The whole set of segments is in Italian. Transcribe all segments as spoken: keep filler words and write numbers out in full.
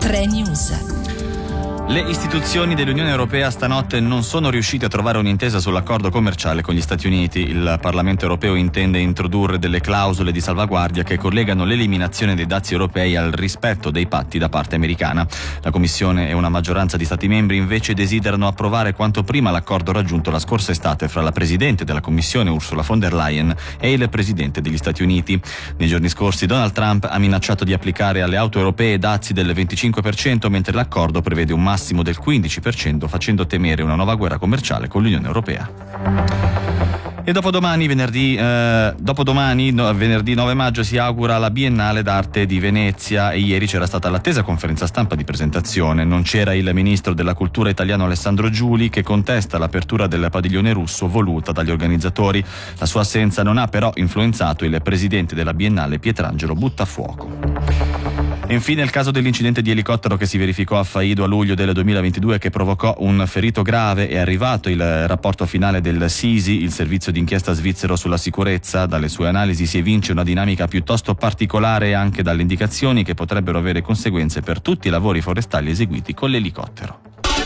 tre News. Le istituzioni dell'Unione Europea stanotte non sono riuscite a trovare un'intesa sull'accordo commerciale con gli Stati Uniti. Il Parlamento europeo intende introdurre delle clausole di salvaguardia che collegano l'eliminazione dei dazi europei al rispetto dei patti da parte americana. La Commissione e una maggioranza di Stati membri invece desiderano approvare quanto prima l'accordo raggiunto la scorsa estate fra la Presidente della Commissione Ursula von der Leyen e il Presidente degli Stati Uniti. Nei giorni scorsi Donald Trump ha minacciato di applicare alle auto europee dazi del venticinque per cento, mentre l'accordo prevede un massimo del quindici per cento, facendo temere una nuova guerra commerciale con l'Unione Europea. E dopodomani, venerdì, eh, dopodomani no, venerdì nove maggio, si augura la Biennale d'Arte di Venezia e ieri c'era stata l'attesa conferenza stampa di presentazione. Non c'era il ministro della cultura italiano Alessandro Giuli, che contesta l'apertura del padiglione russo voluta dagli organizzatori. La sua assenza non ha però influenzato il presidente della Biennale Pietrangelo Buttafuoco. E infine il caso dell'incidente di elicottero che si verificò a Faido a luglio del duemilaventidue, che provocò un ferito grave. È arrivato il rapporto finale del SISI, il servizio d'inchiesta svizzero sulla sicurezza. Dalle sue analisi si evince una dinamica piuttosto particolare, anche dalle indicazioni che potrebbero avere conseguenze per tutti i lavori forestali eseguiti con l'elicottero.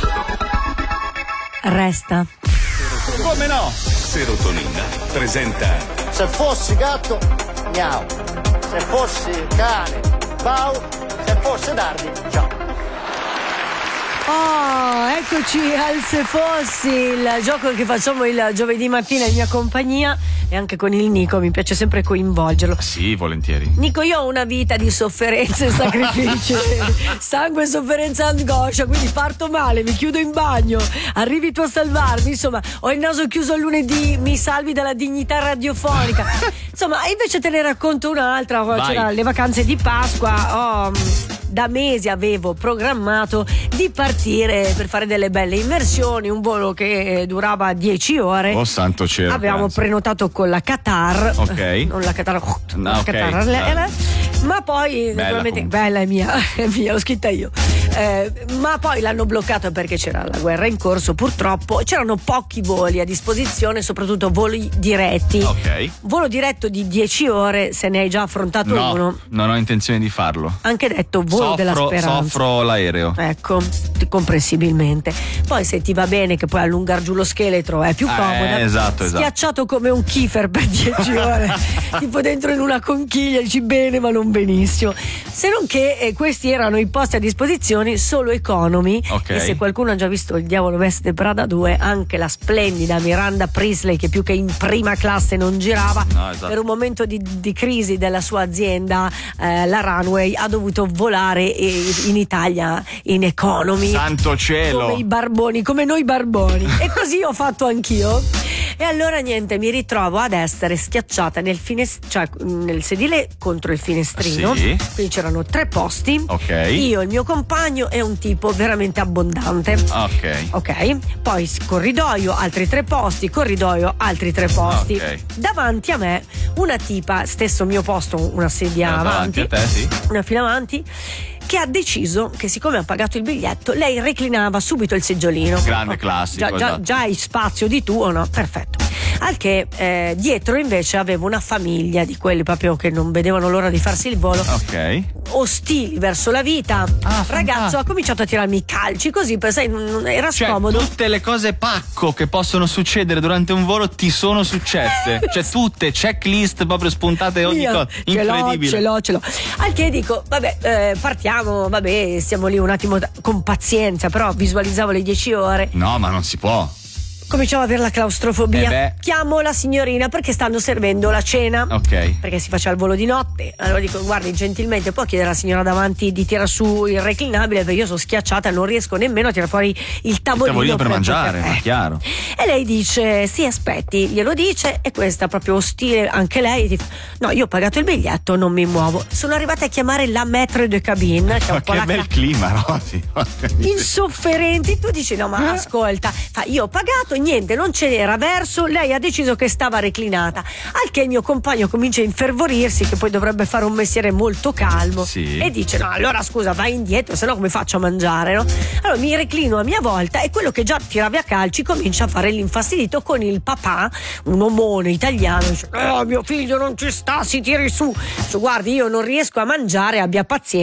Resta. Come no? Serotonina presenta. Se fossi gatto, miau. Se fossi cane, Bau, se fosse tardi, ciao. Oh, eccoci al Se Fossi, il gioco che facciamo il giovedì mattina in mia compagnia e anche con il Nico, mi piace sempre coinvolgerlo. Sì, volentieri. Nico, io ho una vita di sofferenze e sacrifici, sangue, sofferenza, angoscia, quindi parto male, mi chiudo in bagno, arrivi tu a salvarmi, insomma, ho il naso chiuso il lunedì, mi salvi dalla dignità radiofonica. Insomma, invece te ne racconto un'altra. Vai. C'era le vacanze di Pasqua, oh, da mesi avevo programmato di partire per fare delle belle immersioni, un volo che durava dieci ore. Oh santo cielo. Avevamo penso. prenotato con la Qatar, Ok. non la Qatar, No, la ok. Qatar, Ah. ma poi Bella naturalmente comunque. bella è mia, è mia, l'ho scritta io. Eh, ma poi l'hanno bloccato perché c'era la guerra in corso, purtroppo. C'erano pochi voli a disposizione, soprattutto voli diretti. Ok. Volo diretto di dieci ore, se ne hai già affrontato No, uno. non ho intenzione di farlo. Anche detto volo della Soffro, speranza. soffro l'aereo. Ecco, comprensibilmente. Poi se ti va bene che puoi allungare giù lo scheletro è più Eh, comoda. esatto, esatto. Schiacciato come un kefir per dieci ore, tipo dentro in una conchiglia, dici bene ma non benissimo. Se non che eh, questi erano i posti a disposizione solo economy. Ok. E se qualcuno ha già visto Il Diavolo Veste Prada due, anche la splendida Miranda Priestley, che più che in prima classe non girava, No, esatto. per un momento di, di crisi della sua azienda, eh, la Runway ha dovuto volare eh, in Italia in economy. Santo cielo. Come i barboni, come noi barboni. E così ho fatto anch'io. E allora niente, mi ritrovo ad essere schiacciata nel finest- cioè nel sedile contro il finestrino. Sì. Quindi c'erano tre posti. Ok. Io, il mio compagno e un tipo veramente abbondante. Ok. Ok, poi corridoio, altri tre posti, corridoio, altri tre posti. Ok. Davanti a me una tipa, stesso mio posto, una sedia Eh, avanti, a te, sì. una fila avanti, che ha deciso che siccome ha pagato il biglietto lei reclinava subito il seggiolino. Grande Ok, classico, già, già, esatto. già hai spazio di tuo, no? Perfetto. Al che eh, dietro invece avevo una famiglia di quelli proprio che non vedevano l'ora di farsi il volo, Ok. ostili verso la vita. Ah, Ragazzo fantastico. ha cominciato a tirarmi i calci così, per sai, non- non- era Cioè, scomodo. tutte le cose pacco che possono succedere durante un volo ti sono successe. Cioè, tutte checklist proprio spuntate ogni Io cosa. ce l'ho, Incredibile. ce l'ho, ce l'ho. Al che dico, vabbè, eh, partiamo, vabbè, stiamo lì un attimo da- con pazienza, però visualizzavo le dieci ore. No, ma non si può. Cominciavo ad avere la claustrofobia. Eh beh. Chiamo la signorina perché stanno servendo la cena. Ok. Perché si faceva il volo di notte. Allora dico, guardi, gentilmente può chiedere alla signora davanti di tirare su il reclinabile, perché io sono schiacciata e non riesco nemmeno a tirare fuori il tavolino, Il tavolino per mangiare, poter- ma eh. chiaro. E lei dice, sì, aspetti, glielo dice, e questa proprio ostile anche lei, dice, no, io ho pagato il biglietto, non mi muovo. Sono arrivata a chiamare la maître de cabine, che è Ma un po' che la bel ca- clima, Rosy. insofferenti. Tu dici no, ma ascolta, fa, io ho pagato, niente, non ce n'era verso, lei ha deciso che stava reclinata, al che il mio compagno comincia a infervorirsi, che poi dovrebbe fare un mestiere molto calmo, Sì. e dice no, allora scusa, vai indietro, se no come faccio a mangiare, no? Allora mi reclino a mia volta e quello che già tirava a calci comincia a fare l'infastidito con il papà, un omone italiano, dice oh, mio figlio non ci sta, si tiri su. Dice, guardi, io non riesco a mangiare, abbia pazienza.